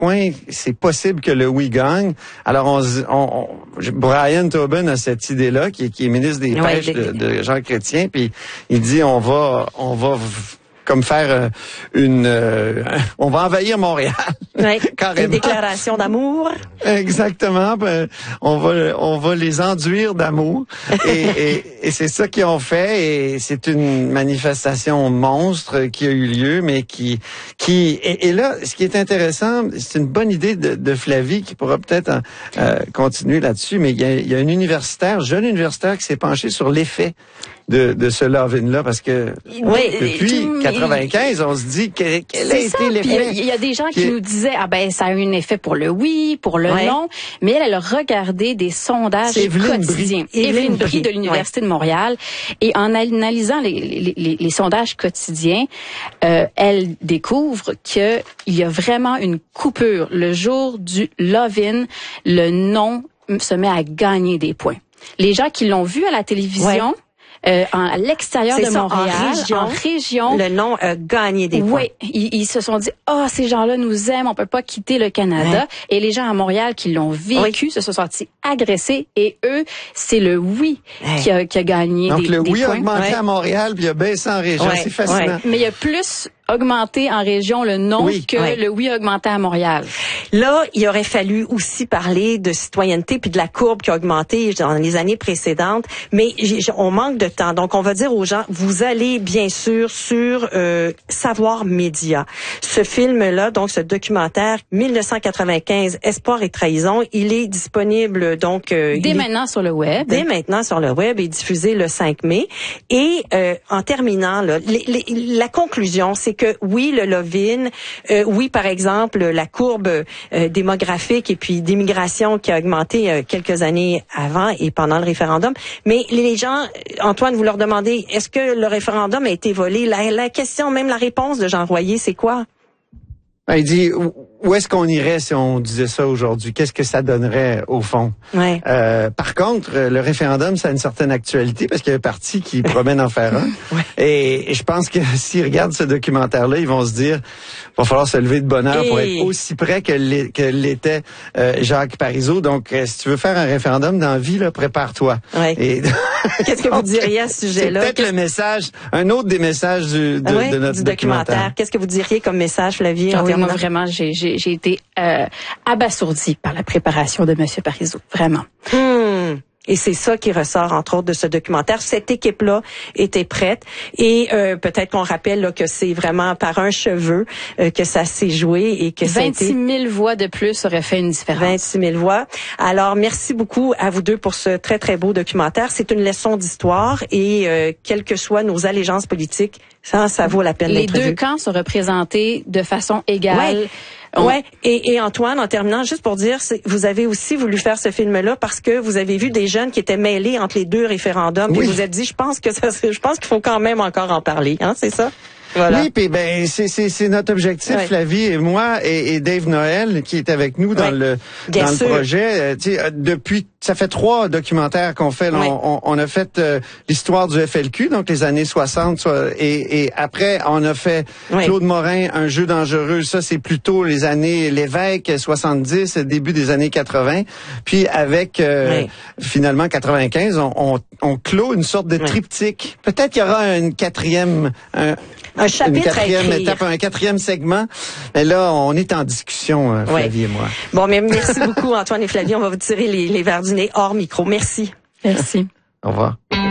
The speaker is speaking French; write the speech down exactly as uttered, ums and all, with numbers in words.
point c'est possible que le oui gagne. Alors, on, on, on Brian Tobin a cette idée-là, qui, qui est ministre des ouais, Pêches des... de, de Jean Chrétien, puis il dit on va, on va comme faire une, euh, on va envahir Montréal. Ouais, carrément. Une déclaration d'amour. Exactement. Ben, on va, on va les enduire d'amour. Et, et, et c'est ça qu'ils ont fait. Et c'est une manifestation monstre qui a eu lieu, mais qui, qui, et, et là, ce qui est intéressant, c'est une bonne idée de, de Flavie qui pourra peut-être euh, continuer là-dessus. Mais il y a, il y a une universitaire, jeune universitaire, qui s'est penchée sur l'effet de, de ce love-in-là, parce que oui, depuis tout, quatre-vingt-quinze, on se dit que, quel a été l'effet. Il y a des gens qui, qui nous disaient, ah ben ça a eu un effet pour le oui, pour le ouais. non, mais elle, elle a regardé des sondages quotidiens. Évelyne Brie de l'Université ouais. de Montréal, et en analysant les, les, les, les sondages quotidiens, euh, elle découvre qu'il y a vraiment une coupure. Le jour du love-in, le non se met à gagner des points. Les gens qui l'ont vu à la télévision, ouais. Euh, en, à l'extérieur de ça, Montréal, en région, en région, le nom a gagné des points. Oui, ils, ils se sont dit, ah, oh, ces gens-là nous aiment, on peut pas quitter le Canada. Ouais. Et les gens à Montréal qui l'ont vécu oui. se sont sentis agressés, et eux, c'est le oui ouais. qui, a, qui a gagné Donc, des, le des oui points. a augmenté ouais. à Montréal, puis il a baissé en région. Ouais. C'est fascinant. Ouais. Mais il y a plus augmenté en région le non oui. que ouais. le oui a augmenté à Montréal. Là, il aurait fallu aussi parler de citoyenneté puis de la courbe qui a augmenté dans les années précédentes, mais on manque de temps. Donc, on va dire aux gens, vous allez bien sûr sur euh, Savoir Média. Ce film-là, donc ce documentaire, dix-neuf cent quatre-vingt-quinze, Espoir et trahison, il est disponible donc euh, dès il maintenant est, sur le web. Dès maintenant sur le web et diffusé le cinq mai. Et euh, en terminant, là, les, les, la conclusion, c'est que oui, le love-in, euh, oui, par exemple, la courbe euh, démographique et puis d'immigration qui a augmenté euh, quelques années avant et pendant le référendum. Mais les gens, Antoine, vous leur demandez, est-ce que le référendum a été volé? La, la question, même la réponse de Jean Royer, c'est quoi? Il dit, où est-ce qu'on irait si on disait ça aujourd'hui? Qu'est-ce que ça donnerait au fond? Ouais. Euh, par contre, le référendum, ça a une certaine actualité parce qu'il y a un parti qui promet d'en faire un. Ouais. Et, et je pense que s'ils regardent ce documentaire-là, ils vont se dire, il va falloir se lever de bonne heure et... pour être aussi près que l'était euh, Jacques Parizeau. Donc, euh, si tu veux faire un référendum dans la vie, là, prépare-toi. Ouais. Et... Qu'est-ce que vous diriez à ce sujet-là? C'est peut-être le message, un autre des messages du, de, ouais, de notre du documentaire. documentaire. Qu'est-ce que vous diriez comme message, Flavie? Ah oui, moi, vraiment, j'ai, j'ai, j'ai été euh, abasourdie par la préparation de M. Parizeau. Vraiment. Hum. Et c'est ça qui ressort, entre autres, de ce documentaire. Cette équipe-là était prête. Et euh, peut-être qu'on rappelle là, que c'est vraiment par un cheveu euh, que ça s'est joué. Et que vingt-six mille voix de plus auraient fait une différence. vingt-six mille voix. Alors, merci beaucoup à vous deux pour ce très, très beau documentaire. C'est une leçon d'histoire. Et euh, quelles que soient nos allégeances politiques, ça, ça vaut la peine d'être vu. Les deux camps sont représentés de façon égale. Ouais. On... Ouais, et, et Antoine, en terminant, juste pour dire, vous avez aussi voulu faire ce film-là parce que vous avez vu des jeunes qui étaient mêlés entre les deux référendums, oui. Et vous vous êtes dit, je pense que ça, je pense qu'il faut quand même encore en parler, hein, c'est ça? Voilà. Oui, puis ben c'est c'est c'est notre objectif, ouais. Flavie et moi et, et Dave Noël qui est avec nous dans ouais. le Bien dans sûr. le projet. Euh, tu sais, depuis ça fait trois documentaires qu'on fait. Là, ouais. on, on a fait euh, l'histoire du F L Q, donc les années soixante, et, et après on a fait ouais. Claude Morin, Un jeu dangereux. Ça c'est plutôt les années Lévesque, soixante-dix, début des années quatre-vingts. Puis avec euh, ouais. finalement quatre-vingt-quinze, on, on on clôt une sorte de triptyque. Ouais. Peut-être qu'il y aura une quatrième. Un, Un chapitre une quatrième à étape, un quatrième segment. Mais là, on est en discussion, Flavie ouais. et moi. Bon, mais merci beaucoup, Antoine et Flavie. On va vous tirer les, les verres du nez hors micro. Merci. Merci. Au revoir.